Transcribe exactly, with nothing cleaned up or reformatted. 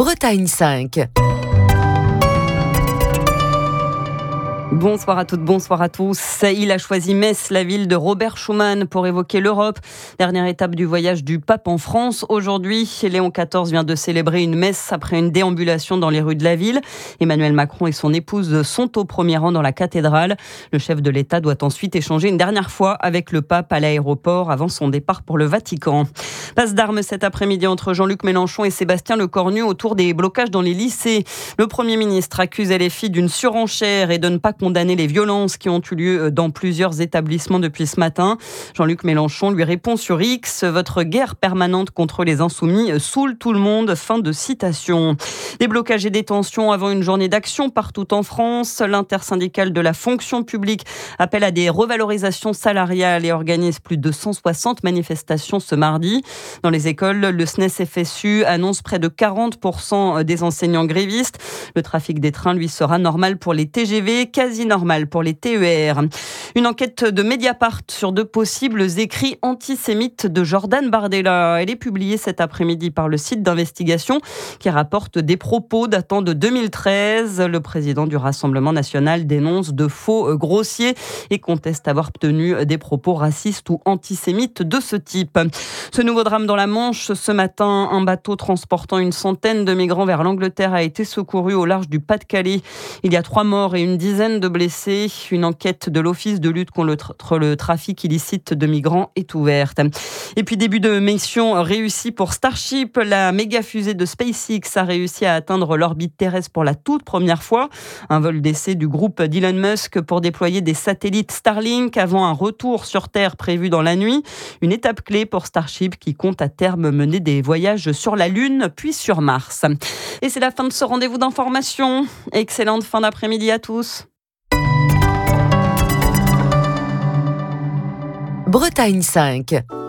Bretagne cinq. Bonsoir à toutes, bonsoir à tous. Il a choisi Metz, la ville de Robert Schuman, pour évoquer l'Europe. Dernière étape du voyage du pape en France. Aujourd'hui, Léon quatorze vient de célébrer une messe après une déambulation dans les rues de la ville. Emmanuel Macron et son épouse sont au premier rang dans la cathédrale. Le chef de l'État doit ensuite échanger une dernière fois avec le pape à l'aéroport avant son départ pour le Vatican. Passe d'armes cet après-midi entre Jean-Luc Mélenchon et Sébastien Lecornu autour des blocages dans les lycées. Le Premier ministre accuse L F I d'une surenchère et de ne pas condamner les violences qui ont eu lieu dans plusieurs établissements depuis ce matin. Jean-Luc Mélenchon lui répond sur X: « Votre guerre permanente contre les insoumis saoule tout le monde ». Fin de citation. Des blocages et des tensions avant une journée d'action partout en France. L'intersyndicale de la fonction publique appelle à des revalorisations salariales et organise plus de cent soixante manifestations ce mardi. Dans les écoles, le S N E S F S U annonce près de quarante pour cent des enseignants grévistes. Le trafic des trains, lui, sera normal pour les T G V, quasi normal pour les T E R. Une enquête de Mediapart sur de possibles écrits antisémites de Jordan Bardella. Elle est publiée cet après-midi par le site d'investigation qui rapporte des propos datant de deux mille treize. Le président du Rassemblement national dénonce de faux grossiers et conteste avoir tenu des propos racistes ou antisémites de ce type. Ce nouveau drame dans la Manche, ce matin, un bateau transportant une centaine de migrants vers l'Angleterre a été secouru au large du Pas-de-Calais. Il y a trois morts et une dizaine de blessés. Une enquête de l'Office de lutte contre le trafic illicite de migrants est ouverte. Et puis début de mission réussi pour Starship. La méga fusée de SpaceX a réussi à atteindre l'orbite terrestre pour la toute première fois. Un vol d'essai du groupe d'Elon Musk pour déployer des satellites Starlink avant un retour sur Terre prévu dans la nuit. Une étape clé pour Starship qui compte à terme mener des voyages sur la Lune puis sur Mars. Et c'est la fin de ce rendez-vous d'information. Excellente fin d'après-midi à tous. Bretagne cinq.